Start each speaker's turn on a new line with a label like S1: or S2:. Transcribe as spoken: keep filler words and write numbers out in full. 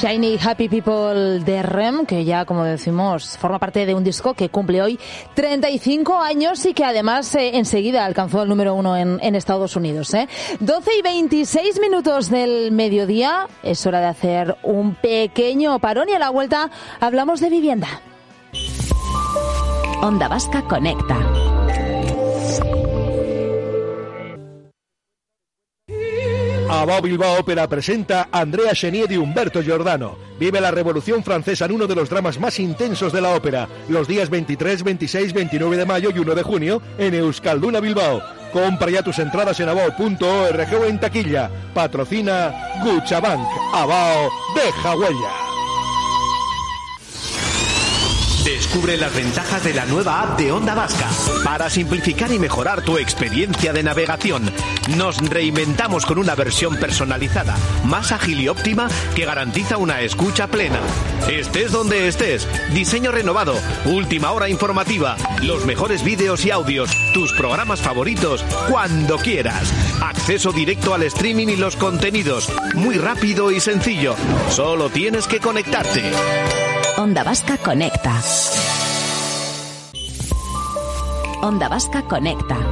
S1: Shiny Happy People de R E M, que ya, como decimos, forma parte de un disco que cumple hoy treinta y cinco años y que además eh, enseguida alcanzó el número uno en, en Estados Unidos. ¿eh? doce y veintiséis minutos del mediodía, es hora de hacer un pequeño parón y a la vuelta hablamos de vivienda.
S2: Onda Vasca Conecta.
S3: Abao Bilbao Ópera presenta a Andrea Chenier y Humberto Giordano. Vive la Revolución Francesa en uno de los dramas más intensos de la ópera, los días veintitrés, veintiséis, veintinueve de mayo y uno de junio en Euskalduna Bilbao. Compra ya tus entradas en abao punto org o en taquilla. Patrocina Cuchabank. Abao deja huella.
S4: Descubre las ventajas de la nueva app de Onda Vasca para simplificar y mejorar tu experiencia de navegación. Nos reinventamos con una versión personalizada, más ágil y óptima que garantiza una escucha plena. Estés donde estés, diseño renovado, última hora informativa, los mejores vídeos y audios, tus programas favoritos, cuando quieras. Acceso directo al streaming y los contenidos, muy rápido y sencillo. Solo tienes que conectarte.
S2: Onda Vasca Conecta. Onda Vasca Conecta.